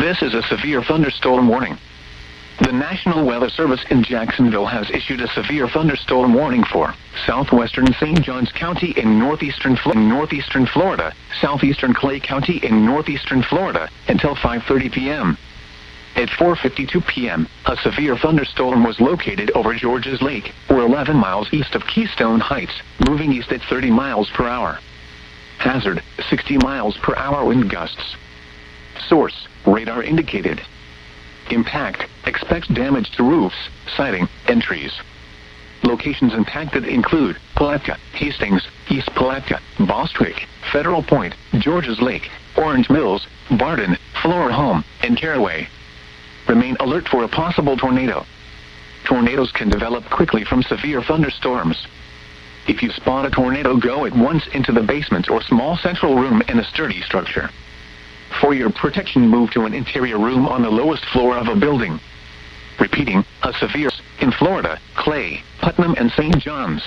This is a severe thunderstorm warning. The National Weather Service in Jacksonville has issued a severe thunderstorm warning for southwestern St. Johns County in northeastern Florida, southeastern Clay County in northeastern Florida, until 5:30 p.m. At 4:52 p.m., a severe thunderstorm was located over Georges Lake, or 11 miles east of Keystone Heights, moving east at 30 miles per hour. Hazard, 60 miles per hour wind gusts. Source, radar indicated. Impact, expect damage to roofs, siding, and trees. Locations impacted include Palatka, Hastings, East Palatka, Bostwick, Federal Point, Georges Lake, Orange Mills, Barden, Flower Home, and Caraway. Remain alert for a possible tornado. Tornadoes can develop quickly from severe thunderstorms. If you spot a tornado, go at once into the basement or small central room in a sturdy structure. For your protection, move to an interior room on the lowest floor of a building. Repeating, a severe in Florida, Clay, Putnam, and St. John's.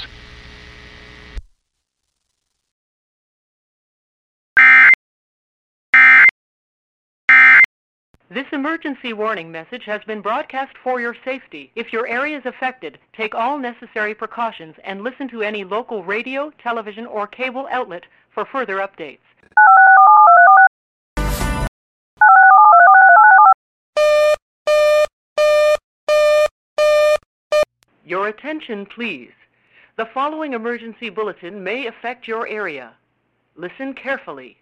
This emergency warning message has been broadcast for your safety. If your area is affected, take all necessary precautions and listen to any local radio, television, or cable outlet for further updates. Your attention, please. The following emergency bulletin may affect your area. Listen carefully.